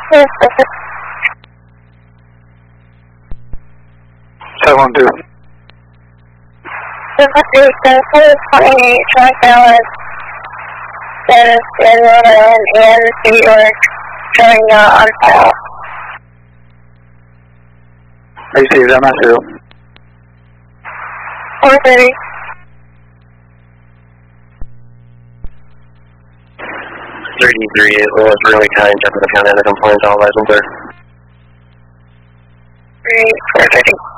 Yes, 712. 28 Tri Dallas, status in Rhode Island and New York, showing on file. Received, MS2. 430. 3D38, Lewis, really kind, Jeff of the County, the complaints, all license there. 430.